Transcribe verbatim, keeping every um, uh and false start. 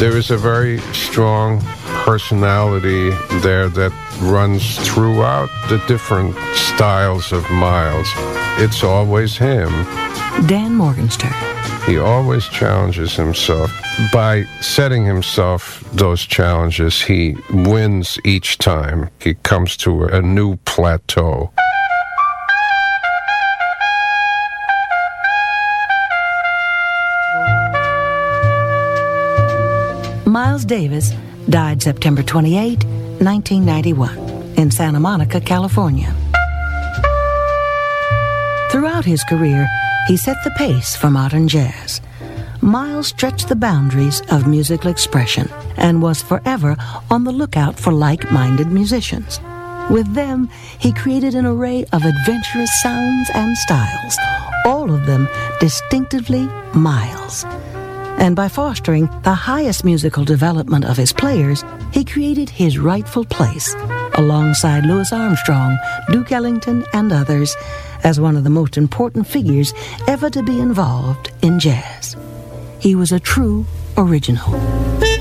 There is a very strong personality there that runs throughout the different styles of Miles. It's always him. Dan Morgenstern. He always challenges himself. By setting himself those challenges, he wins each time. He comes to a new plateau. Miles Davis died September twenty-eighth, nineteen ninety-one, in Santa Monica, California. Throughout his career, he set the pace for modern jazz. Miles stretched the boundaries of musical expression and was forever on the lookout for like-minded musicians. With them, he created an array of adventurous sounds and styles, all of them distinctively Miles. And by fostering the highest musical development of his players, he created his rightful place, alongside Louis Armstrong, Duke Ellington, and others, as one of the most important figures ever to be involved in jazz. He was a true original.